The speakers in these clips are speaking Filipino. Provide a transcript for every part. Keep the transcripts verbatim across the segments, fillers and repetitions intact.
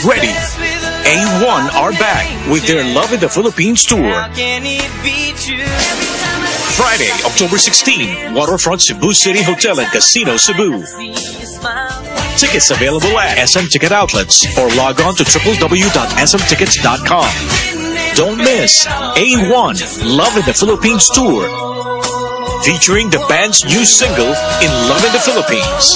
ready. A one are back with their Love in the Philippines tour. Friday, October sixteenth, Waterfront Cebu City Hotel and Casino, Cebu. Tickets available at S M Ticket Outlets or log on to w w w dot s m tickets dot com. Don't miss A one Love in the Philippines tour, featuring the band's new single, In Love in the Philippines.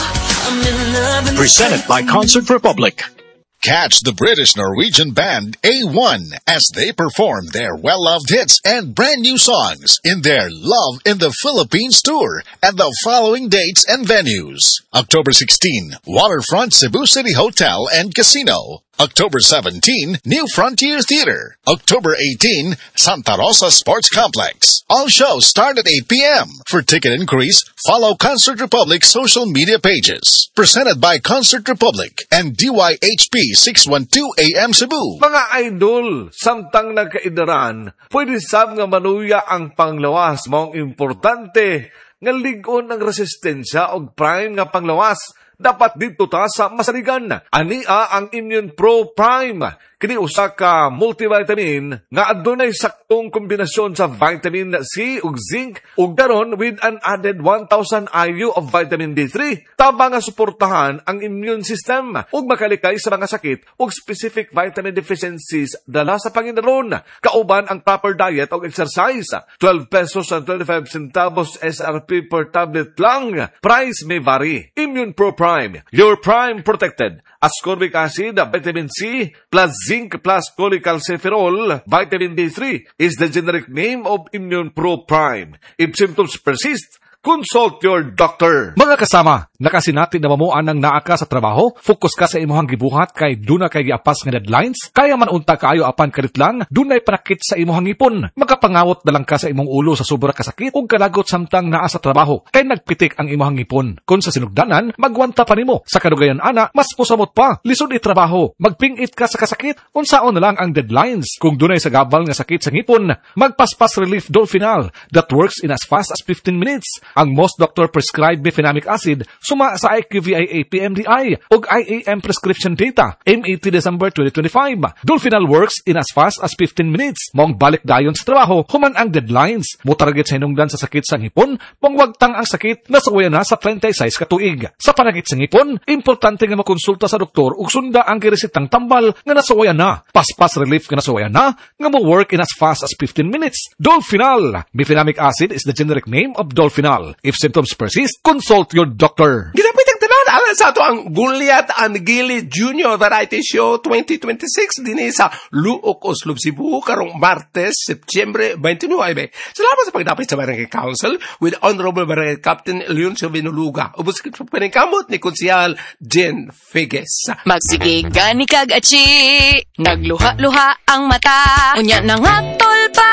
Presented by Concert Republic. Catch the British-Norwegian band A one as they perform their well-loved hits and brand new songs in their Love in the Philippines tour at the following dates and venues. October sixteenth, Waterfront Cebu City Hotel and Casino. October seventeenth, New Frontier Theater. October eighteenth, Santa Rosa Sports Complex. All shows start at eight p m For ticket inquiries, follow Concert Republic social media pages. Presented by Concert Republic and D Y H P six twelve A M Cebu. Mga idol, samtang nagkaidaran, pwede sab nga manuya ang panglawas mong importante nga ligon ang resistensya og prime nga panglawas. Dapat dito ta sa masaligan. Ania ang Immune Pro Prime. Kini usa ka multivitamin nga adunay saktong kombinasyon sa vitamin C ug zinc ug daron with an added one thousand I U of vitamin D three. Tama nga suportahan ang immune system ug makalikay sa mga sakit ug specific vitamin deficiencies dala sa Panginoon. Kauban ang proper diet ug exercise. twelve pesos and twenty-five centavos S R P per tablet lang. Price may vary. Immune Pro Prime. Your Prime protected. Ascorbic acid, vitamin C, plus zinc plus cholecalciferol, vitamin D three is the generic name of Immune Pro Prime. If symptoms persist, consult your doctor. Mga kasama, nakasinati na mamuan ng naa ka sa trabaho, focus ka sa imuhang gibuhat kay duna kay giapas nga deadlines, kaya man unta kaayo apan karit lang, dunay prakit sa imuhang ipon. Magapangawot na lang ka sa imong ulo sa sobra kasakit ug kalagot samtang naa sa trabaho, kay nagpitik ang imuhang ipon. Kung sa sinugdanan, magwanta pa nimo. Sa kadugayan ana, mas pusamot pa, lisod i trabaho, magpingit ka sa kasakit, unsaon na lang ang deadlines. Kung dunay sa gabal nga sakit sa ngipon, magpaspas relief Dolphinal that works in as fast as fifteen minutes. Ang most doctor prescribed bifenamic acid suma sa I Q V I A P M D I ug I A M prescription data M E T December twenty twenty-five. Dolphinal works in as fast as fifteen minutes. Mong balik dayon sa trabaho human ang deadlines. Mo target sa hinungdan sa sakit sa ngipon, mong wagtang ang sakit na sawayan na sa thirty-six ka tuig. Sa panakit sa ngipon, importante nga makonsulta sa doktor ug sunda ang giresitang tambal nga nasawayan na. Paspas relief nga nasawayan na nga mo work in as fast as fifteen minutes. Dolphinal. Bifenamic acid is the generic name of Dolphinal. If symptoms persist, consult your doctor. Ginapitag tanan, alam sa ito ang Gulyat and Gili Junior Variety Show twenty twenty-six din sa Luok, Oslob, Cebu, karong Martes, Setyembre twenty-nine. Salamat sa pagdapit sa Barangay Council with Honorable Barangay Captain Leoncio Vinoluga. Ubus sa paningkamot ni Konsyal Jen Figes. Magsigig gani kag achi, nagluha-luha ang mata, unya nang hatol pa,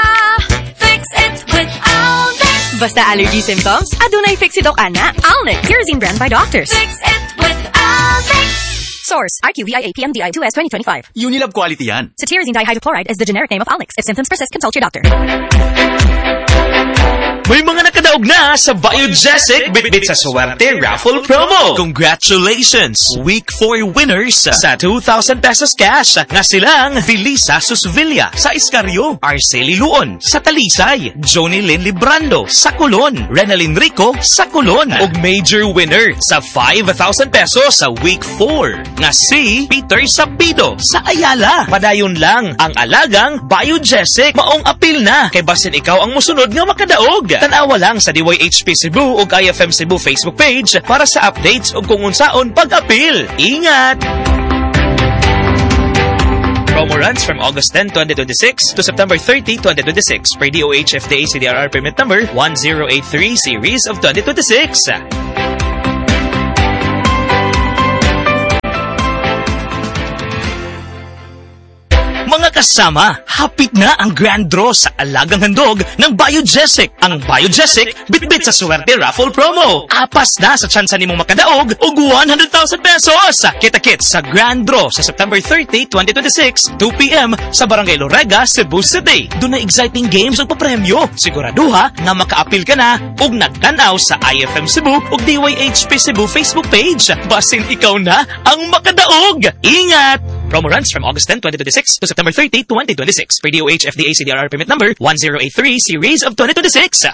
fix it with Alnex. Basta allergy symptoms, adunay fix it ok ana. Alnex, Kerosene brand by doctors. Fix it with Alnex. Source, I Q V I A P M D I two S twenty twenty-five. Unilab quality yan. Cetirizine dihydrochloride is the generic name of Alnex. If symptoms persist, consult your doctor. May mga nakadaog na sa Biogesic Bitbit sa Swerte Raffle Promo. Congratulations! Week four winners sa two thousand pesos cash nga silang Felisa Susvilla sa Iscarrio, Arceli Luon sa Talisay, Johnny Lynn Librando sa Colon, Renalyn Rico sa Colon, ug major winner sa five thousand pesos sa week four nga si Peter Sabido sa Ayala. Padayon lang ang alagang Biogesic. Maong apil na kay basin ikaw ang musunod nga makadaog. Tanawa lang sa D Y H P Cebu ug I F M Cebu Facebook page para sa updates ug kung unsaon pag-apil. Ingat! Promo runs from August tenth, twenty twenty-six to September thirtieth, twenty twenty-six per D O H F D A C D R R permit number one zero eight three series of twenty twenty-six. Mga kasama, hapit na ang grand draw sa alagang handog ng Biogesic. Ang Biogesic, bitbit sa Swerte Raffle Promo. Apas na sa tsansa nimong makadaog og one hundred thousand pesos. Kita-kits sa grand draw sa September thirtieth, twenty twenty-six, two p m sa Barangay Lorega, Cebu City. Doon na exciting games ug papremyo. Siguraduha nga makaapil ka na ug nagtanaw sa I F M Cebu ug D Y H P Cebu Facebook page. Basin ikaw na ang makadaog. Ingat! Promo runs from August tenth, twenty twenty-six to September thirtieth, twenty twenty-six. Per D O H F D A C D R R permit number one zero eight three series of twenty twenty-six.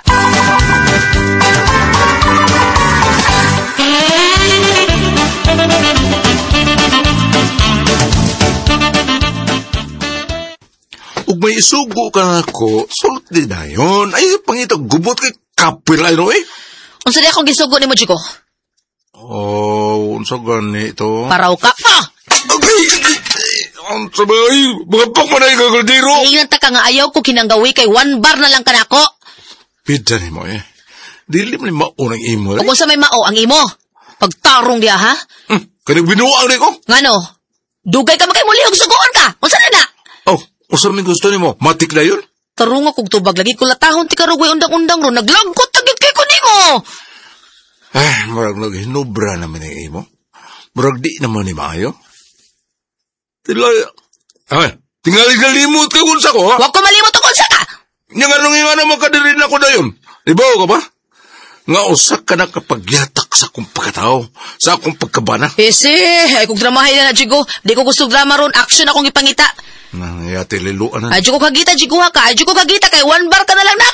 Ug may isugo ka na ako, sulti na yun. Ay, pangitag gubot kay kapil ay no eh. Unsa di akong gisugo ni mo, Chico? Oh, unsa ganito? Paraw ka. Ah! Okay! Unsa ba ay? Mga pakmanay ka kaldero. Ingat ka nga ayaw ko kinanggawi kay one bar na lang ka na ako. Pidya ni mo eh. Dili mo ni maunang imo eh. Kung sa may mao ang imo. Pagtarong diya, ha? Hmm, kanang binuang ni ko. Ngano? Dugay ka makay muli og sugoon ka. Unsa na na? Oh, unsa man gusto nimo? Matik na yun? Tarong ako tubag lagi ko latahon ti karugay undang-undang ro naglangkot tagit kay ko nimo. Ay, marag naghinubra naman ang imo. Marag di naman ni maayo. Tilay. Ay, tingali galimot ka unsa ko ha? Wa ko malimot og unsa ka. Nya nganong nga naman kadirin ako dayon. Ibaw ka ba? Nga usak ka na kapagyatak sa akong pagkatao, sa akong pagkabana. Ese, ay kung dramahay na na, Chico. Di ko gusto drama ron, action akong ipangita. Nangayati liluan na. Ay, Chico kagita, Chico ha ka. Ay, Chico kagita kay one bar ka na lang na.